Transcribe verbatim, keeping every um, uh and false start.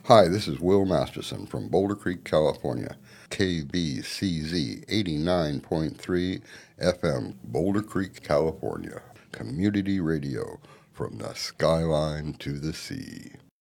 Hi, this is Will Masterson from Boulder Creek, California. K B C Z eighty-nine point three F M, Boulder Creek, California. Community radio from the skyline to the sea.